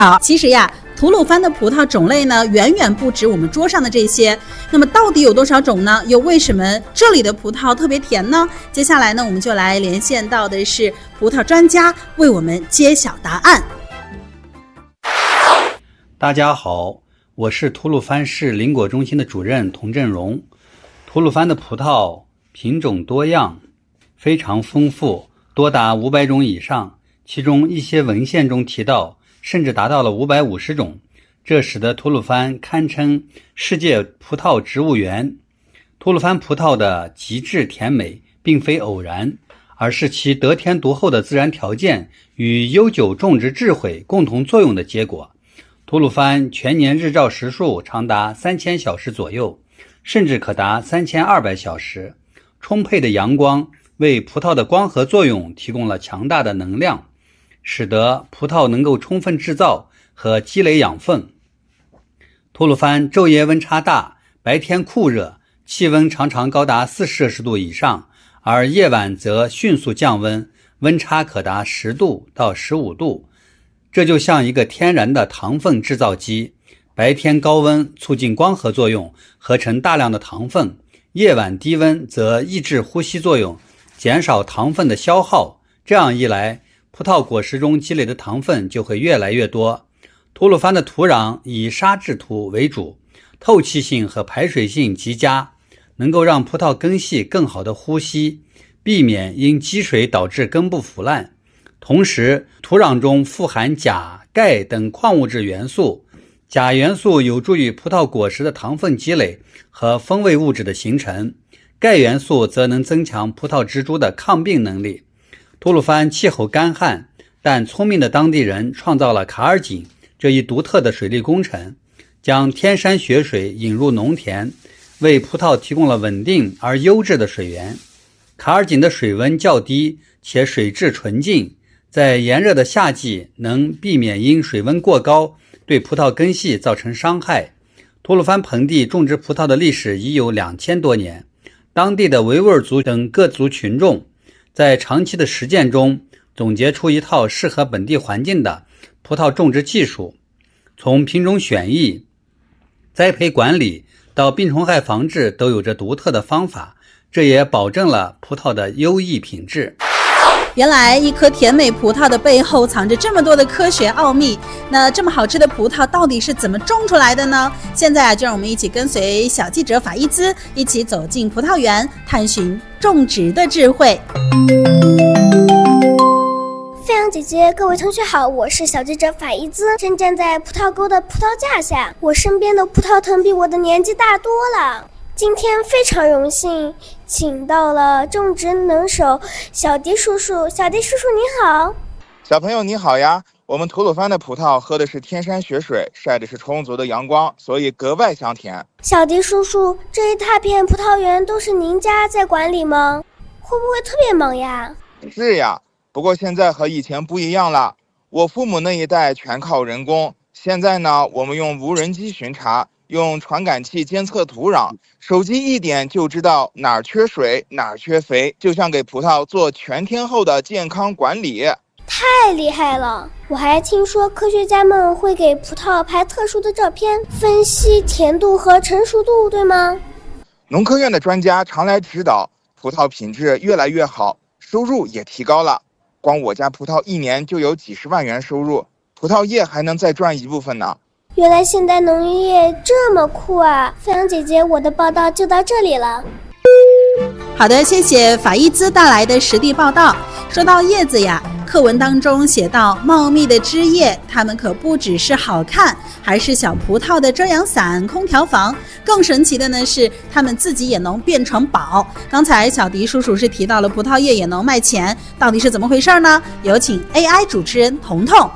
好，其实呀，吐鲁番的葡萄种类呢，远远不止我们桌上的这些。那么到底有多少种呢？又为什么这里的葡萄特别甜呢？接下来呢，我们就来连线到的是葡萄专家，为我们揭晓答案。 大家好，我是吐鲁番市林果中心的主任童振荣。吐鲁番的葡萄品种多样，非常丰富，多达500种以上，其中一些文献中提到甚至达到了550种，这使得吐鲁番堪称世界葡萄植物园。吐鲁番葡萄的极致甜美并非偶然，而是其得天独厚的自然条件与悠久种植智慧共同作用的结果。吐鲁番全年日照时数长达3000小时左右，甚至可达3200小时。充沛的阳光为葡萄的光合作用提供了强大的能量，使得葡萄能够充分制造和积累养分。吐鲁番昼夜温差大，白天酷热，气温常常高达40摄氏度以上，而夜晚则迅速降温，温差可达10度到15度。这就像一个天然的糖分制造机，白天高温促进光合作用，合成大量的糖分，夜晚低温则抑制呼吸作用，减少糖分的消耗。这样一来，葡萄果实中积累的糖分就会越来越多。吐鲁番的土壤以沙质土为主，透气性和排水性极佳，能够让葡萄根系更好的呼吸，避免因积水导致根部腐烂。同时，土壤中富含钾、钙等矿物质元素，钾元素有助于葡萄果实的糖分积累和风味物质的形成，钙元素则能增强葡萄植株的抗病能力。吐鲁番气候干旱，但聪明的当地人创造了卡尔井这一独特的水利工程，将天山雪水引入农田，为葡萄提供了稳定而优质的水源。卡尔井的水温较低且水质纯净，在炎热的夏季能避免因水温过高对葡萄根系造成伤害。吐鲁番盆地种植葡萄的历史已有2000多年，当地的维吾尔族等各族群众在长期的实践中总结出一套适合本地环境的葡萄种植技术，从品种选育、栽培管理到病虫害防治都有着独特的方法，这也保证了葡萄的优异品质。 原来一颗甜美葡萄的背后藏着这么多的科学奥秘，那这么好吃的葡萄到底是怎么种出来的呢？现在就让我们一起跟随小记者法伊兹一起走进葡萄园，探寻种植的智慧。 飞扬姐姐，各位同学好，我是小记者法伊兹，正站在葡萄沟的葡萄架下，我身边的葡萄藤比我的年纪大多了。今天非常荣幸请到了种植能手小迪叔叔。小迪叔叔您好。 小朋友你好呀，我们吐鲁番的葡萄喝的是天山雪水，晒的是充足的阳光，所以格外香甜。 小迪叔叔，这一大片葡萄园都是您家在管理吗？会不会特别忙呀？ 是呀，不过现在和以前不一样了，我父母那一代全靠人工，现在呢，我们用无人机巡查，用传感器监测土壤，手机一点就知道哪儿缺水，哪儿缺肥，就像给葡萄做全天候的健康管理。 太厉害了！我还听说科学家们会给葡萄拍特殊的照片，分析甜度和成熟度，对吗？ 农科院的专家常来指导，葡萄品质越来越好，收入也提高了。光我家葡萄一年就有几十万元收入，葡萄业还能再赚一部分呢。 原来现代农业这么酷啊！飞扬姐姐，我的报道就到这里了。 好的，谢谢法伊兹带来的实地报道。说到叶子呀，课文当中写到茂密的枝叶，它们可不只是好看，还是小葡萄的遮阳伞、空调房。更神奇的呢是，它们自己也能变成宝。刚才小迪叔叔是提到了葡萄叶也能卖钱，到底是怎么回事呢？有请 AI 主持人彤彤。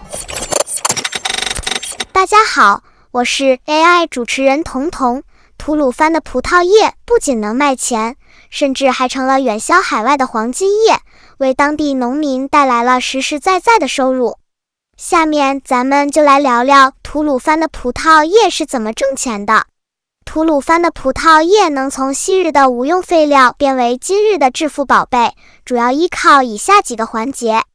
大家好，我是 AI 主持人彤彤。吐鲁番的葡萄叶不仅能卖钱，甚至还成了远销海外的黄金叶，为当地农民带来了实实在在的收入。下面咱们就来聊聊吐鲁番的葡萄叶是怎么挣钱的。吐鲁番的葡萄叶能从昔日的无用废料变为今日的致富宝贝，主要依靠以下几个环节。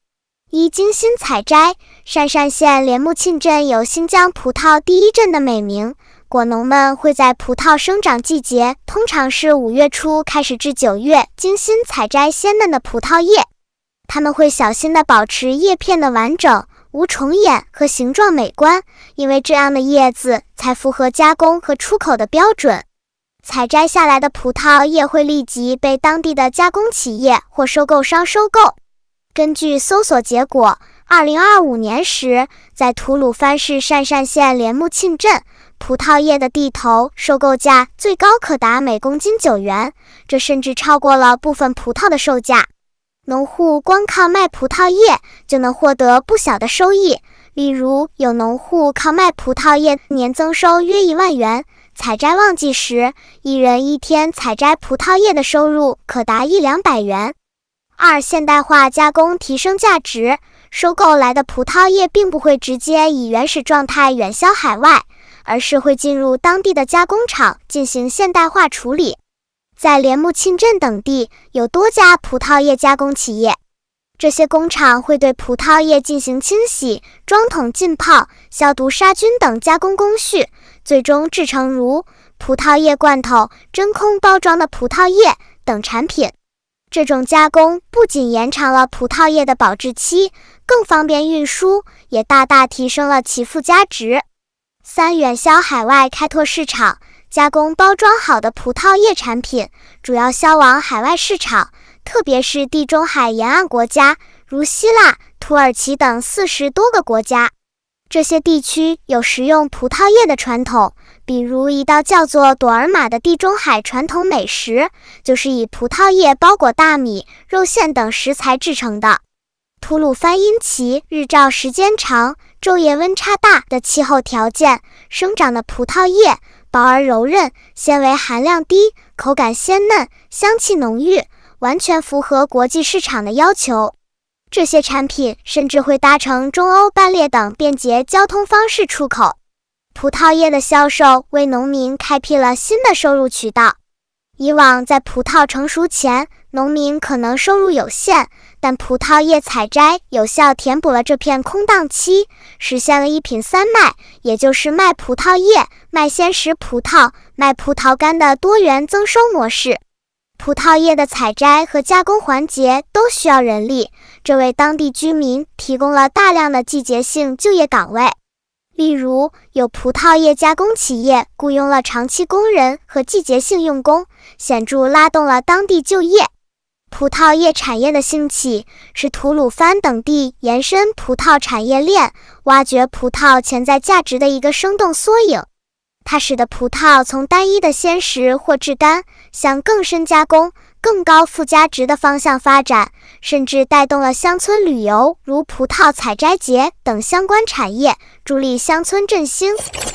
依精心采摘，鄯善县莲木沁镇有新疆葡萄第一镇的美名。果农们会在葡萄生长季节，通常是5月初开始至9月，精心采摘鲜嫩的葡萄叶。他们会小心地保持叶片的完整、无虫眼和形状美观，因为这样的叶子才符合加工和出口的标准。采摘下来的葡萄叶会立即被当地的加工企业或收购商收购。根据搜索结果，2025年时，在吐鲁番市鄯善县莲木沁镇，葡萄叶的地头收购价最高可达每公斤9元，这甚至超过了部分葡萄的售价。农户光靠卖葡萄叶就能获得不小的收益，例如有农户靠卖葡萄叶年增收约1万元，采摘旺季时，一人一天采摘葡萄叶的收入可达100-200元。2. 现代化加工提升价值，收购来的葡萄叶并不会直接以原始状态远销海外，而是会进入当地的加工厂进行现代化处理。在莲木沁镇等地有多家葡萄叶加工企业，这些工厂会对葡萄叶进行清洗、装桶浸泡、消毒杀菌等加工工序，最终制成如葡萄叶罐头、真空包装的葡萄叶等产品。这种加工不仅延长了葡萄叶的保质期，更方便运输，也大大提升了其附加值。3. 远销海外开拓市场，加工包装好的葡萄叶产品主要销往海外市场，特别是地中海沿岸国家，如希腊、土耳其等40多个国家。这些地区有食用葡萄叶的传统，比如一道叫做朵尔玛的地中海传统美食，就是以葡萄叶包裹大米、肉馅等食材制成的。吐鲁番因其日照时间长、昼夜温差大的气候条件，生长的葡萄叶薄而柔韧，纤维含量低，口感鲜嫩，香气浓郁，完全符合国际市场的要求。这些产品甚至会搭乘中欧班列等便捷交通方式出口。葡萄叶的销售为农民开辟了新的收入渠道。以往在葡萄成熟前，农民可能收入有限，但葡萄叶采摘有效填补了这片空档期，实现了1品3卖，也就是卖葡萄叶、卖鲜食葡萄、卖葡萄干的多元增收模式。葡萄叶的采摘和加工环节都需要人力，这为当地居民提供了大量的季节性就业岗位。例如，有葡萄叶加工企业雇佣了长期工人和季节性用工，显著拉动了当地就业。葡萄叶产业的兴起是吐鲁番等地延伸葡萄产业链、挖掘葡萄潜在价值的一个生动缩影。它使得葡萄从单一的鲜食或制干向更深加工、更高附加值的方向发展，甚至带动了乡村旅游，如葡萄采摘节等相关产业，助力乡村振兴。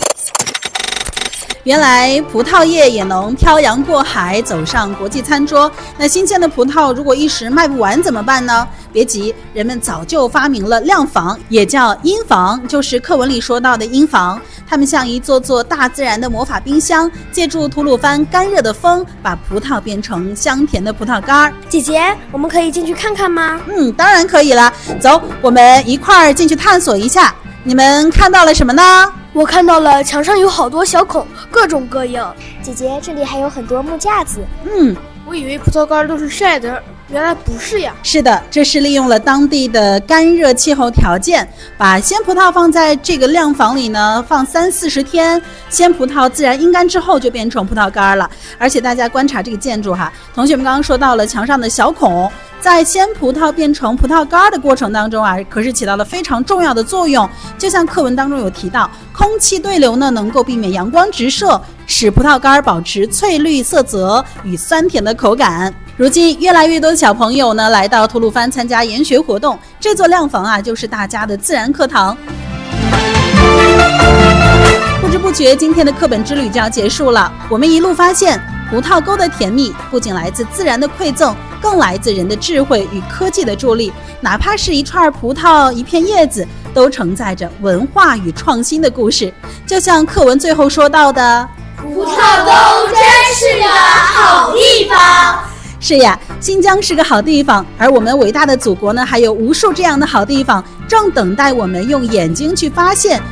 原来葡萄叶也能漂洋过海走上国际餐桌，那新鲜的葡萄如果一时卖不完怎么办呢？别急，人们早就发明了晾房，也叫阴房，就是课文里说到的阴房。它们像一座座大自然的魔法冰箱，借助吐鲁番干热的风，把葡萄变成香甜的葡萄干。 姐姐，我们可以进去看看吗？ 当然可以了，走，我们一块儿进去探索一下。你们看到了什么呢？ 我看到了墙上有好多小孔，各种各样。 姐姐，这里还有很多木架子。 我以为葡萄干都是晒的，原来不是呀。 是的，这是利用了当地的干热气候条件，把鲜葡萄放在这个晾房里呢，放30-40天，鲜葡萄自然阴干之后就变成葡萄干了。而且大家观察这个建筑哈，同学们刚刚说到了墙上的小孔，在鲜葡萄变成葡萄干的过程当中啊，可是起到了非常重要的作用。就像课文当中有提到，空气对流呢能够避免阳光直射，使葡萄干保持翠绿色泽与酸甜的口感。如今越来越多的小朋友呢来到吐鲁番参加研学活动，这座晾房啊就是大家的自然课堂。不知不觉今天的课本之旅就要结束了，我们一路发现葡萄沟的甜蜜不仅来自自然的馈赠，更来自人的智慧与科技的助力。哪怕是一串葡萄、一片叶子，都承载着文化与创新的故事。就像课文最后说到的， 葡萄沟真是个好地方。 是呀， 新疆是个好地方，而我们伟大的祖国呢，还有无数这样的好地方，正等待我们用眼睛去发现，